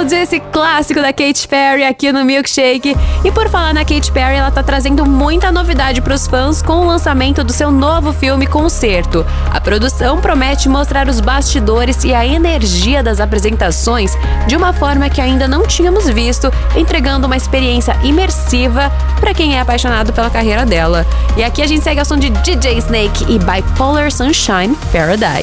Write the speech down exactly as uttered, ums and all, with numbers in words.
World, esse clássico da Katy Perry aqui no Milkshake. E por falar na Katy Perry, ela tá trazendo muita novidade pros fãs com o lançamento do seu novo filme Concerto. A produção promete mostrar os bastidores e a energia das apresentações de uma forma que ainda não tínhamos visto, entregando uma experiência imersiva pra quem é apaixonado pela carreira dela. E aqui a gente segue ao som de D J Snake e Bipolar Sunshine Paradise.